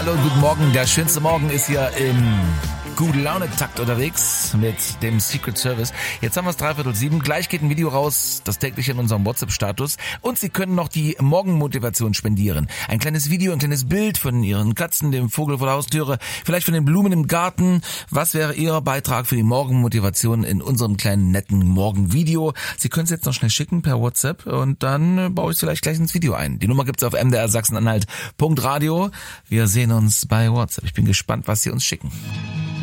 Hallo und guten Morgen. Der schönste Morgen ist hier im Gute-Laune-Takt unterwegs mit dem Secret Service. Jetzt haben wir es 6:43. Gleich geht ein Video raus, das täglich in unserem WhatsApp-Status. Und Sie können noch die Morgenmotivation spendieren. Ein kleines Video, ein kleines Bild von Ihren Katzen, dem Vogel vor der Haustüre, vielleicht von den Blumen im Garten. Was wäre Ihr Beitrag für die Morgenmotivation in unserem kleinen, netten Morgenvideo? Sie können es jetzt noch schnell schicken per WhatsApp und dann baue ich es vielleicht gleich ins Video ein. Die Nummer gibt's auf mdrsachsen-anhalt.radio. Wir sehen uns bei WhatsApp. Ich bin gespannt, was Sie uns schicken.